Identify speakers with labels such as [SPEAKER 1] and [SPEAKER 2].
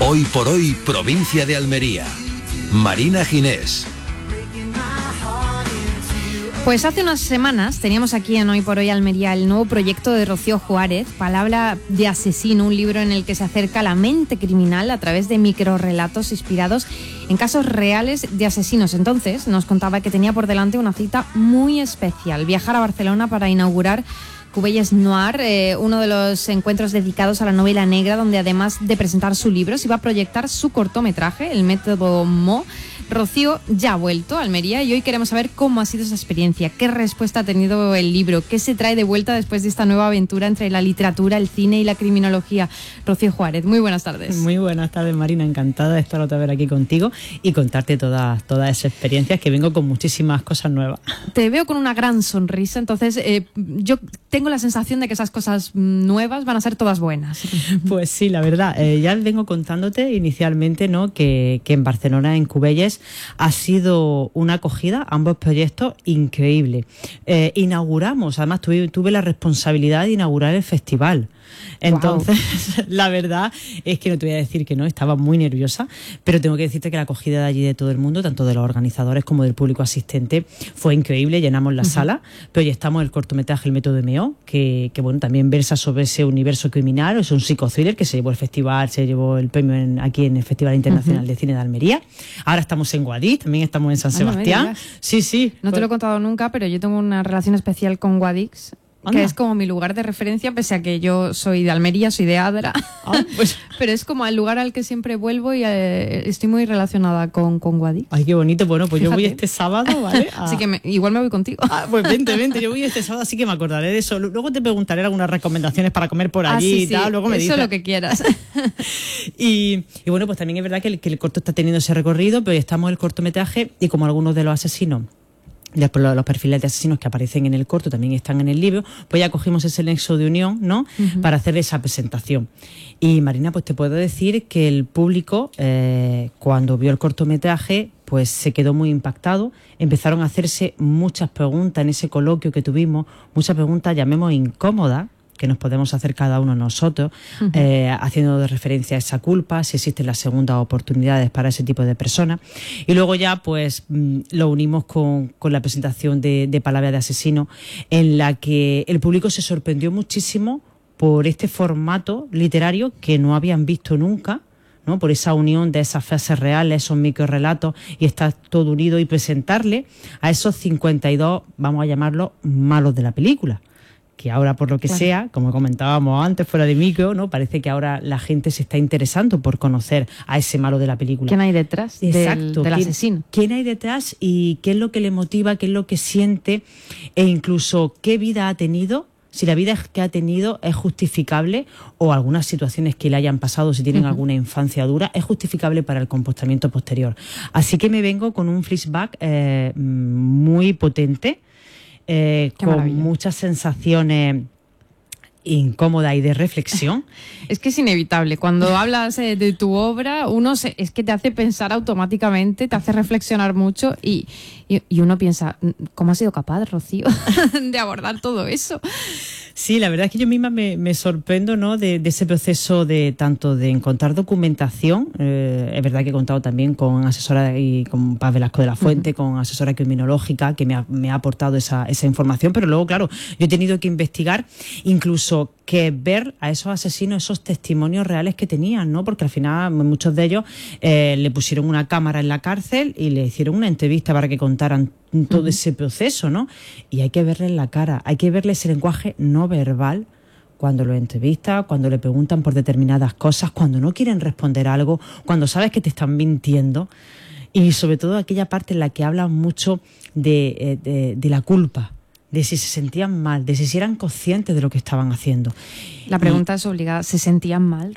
[SPEAKER 1] Hoy por hoy, provincia de Almería. Marina Ginés.
[SPEAKER 2] Pues hace unas semanas teníamos aquí en Hoy por Hoy Almería el nuevo proyecto de Rocío Juárez, Palabra de asesino, un libro en el que se acerca a la mente criminal a través de microrrelatos inspirados en casos reales de asesinos. Entonces nos contaba que tenía por delante una cita muy especial, viajar a Barcelona para inaugurar Cubelles Noir, uno de los encuentros dedicados a la novela negra, donde además de presentar su libro se iba a proyectar su cortometraje, El método Mo. Rocío ya ha vuelto a Almería y hoy queremos saber cómo ha sido esa experiencia, qué respuesta ha tenido el libro, qué se trae de vuelta después de esta nueva aventura entre la literatura, el cine y la criminología. Rocío Juárez, muy buenas tardes.
[SPEAKER 3] Muy buenas tardes, Marina, encantada de estar otra vez aquí contigo y contarte todas esas experiencias, que vengo con muchísimas cosas nuevas.
[SPEAKER 2] Te veo con una gran sonrisa, entonces yo tengo la sensación de que esas cosas nuevas van a ser todas buenas.
[SPEAKER 3] Pues sí, la verdad, ya vengo contándote inicialmente, ¿no?, que en Barcelona, en Cubelles, ha sido una acogida, ambos proyectos, increíble. Inauguramos, además tuve la responsabilidad de inaugurar el festival. Entonces, wow. La verdad es que no te voy a decir que no, estaba muy nerviosa, pero tengo que decirte que la acogida de allí de todo el mundo, tanto de los organizadores como del público asistente, fue increíble. Llenamos la sala, proyectamos el cortometraje El método Mo, que bueno, también versa sobre ese universo criminal. Es un psicothriller que se llevó el festival, se llevó el premio aquí en el Festival Internacional de Cine de Almería. Ahora estamos en Guadix, también estamos en San Sebastián. Sí.
[SPEAKER 2] No te lo he contado nunca, pero yo tengo una relación especial con Guadix, que es como mi lugar de referencia, pese a que yo soy de Almería, soy de Adra,
[SPEAKER 3] pues.
[SPEAKER 2] Pero es como el lugar al que siempre vuelvo y estoy muy relacionada con Guadix.
[SPEAKER 3] Ay, qué bonito. Bueno, pues fíjate. Yo voy este sábado, ¿vale?
[SPEAKER 2] Así que igual me voy contigo.
[SPEAKER 3] Pues vente, yo voy este sábado, así que me acordaré de eso. Luego te preguntaré algunas recomendaciones para comer por allí y tal, luego me dices.
[SPEAKER 2] Eso lo que quieras.
[SPEAKER 3] Y bueno, pues también es verdad que el corto está teniendo ese recorrido, pero estamos en el cortometraje y como algunos de los asesinos, los perfiles de asesinos que aparecen en el corto también están en el libro, pues ya cogimos ese nexo de unión, ¿no?, para hacer esa presentación. Y Marina, pues te puedo decir que el público, cuando vio el cortometraje, pues se quedó muy impactado. Empezaron a hacerse muchas preguntas en ese coloquio que tuvimos, muchas preguntas, llamemos incómodas, que nos podemos hacer cada uno nosotros, haciendo de referencia a esa culpa, si existen las segundas oportunidades para ese tipo de personas. Y luego ya pues lo unimos con la presentación de Palabra de asesino, en la que el público se sorprendió muchísimo por este formato literario que no habían visto nunca, ¿no?, por esa unión de esas frases reales, esos microrelatos, y estar todo unido y presentarle a esos 52, vamos a llamarlos, malos de la película. Que ahora, por lo que sea, como comentábamos antes fuera de micro, ¿no?, parece que ahora la gente se está interesando por conocer a ese malo de la película.
[SPEAKER 2] ¿Quién hay detrás del asesino?
[SPEAKER 3] ¿Quién hay detrás y qué es lo que le motiva, qué es lo que siente, e incluso qué vida ha tenido? Si la vida que ha tenido es justificable, o algunas situaciones que le hayan pasado, si tienen alguna infancia dura, es justificable para el comportamiento posterior. Así que me vengo con un flashback muy potente, con
[SPEAKER 2] maravilla.
[SPEAKER 3] Muchas sensaciones incómodas y de reflexión.
[SPEAKER 2] Es que es inevitable. Cuando hablas de tu obra, es que te hace pensar automáticamente, te hace reflexionar mucho y uno piensa, ¿cómo has sido capaz, Rocío, de abordar todo eso?
[SPEAKER 3] Sí, la verdad es que yo misma me sorprendo, ¿no?, de ese proceso de tanto de encontrar documentación. Es verdad que he contado también con asesora y con Paz Velasco de la Fuente, con asesora criminológica, que me ha aportado esa información, pero luego, claro, yo he tenido que investigar, incluso que ver a esos asesinos, esos testimonios reales que tenían, ¿no? Porque al final muchos de ellos le pusieron una cámara en la cárcel y le hicieron una entrevista para que contaran todo ese proceso, ¿no? Y hay que verles la cara, hay que verles ese lenguaje no verbal cuando lo entrevistan, cuando le preguntan por determinadas cosas, cuando no quieren responder algo, cuando sabes que te están mintiendo, y sobre todo aquella parte en la que hablan mucho de la culpa, de si se sentían mal, de si eran conscientes de lo que estaban haciendo.
[SPEAKER 2] La pregunta es obligada, ¿se sentían mal,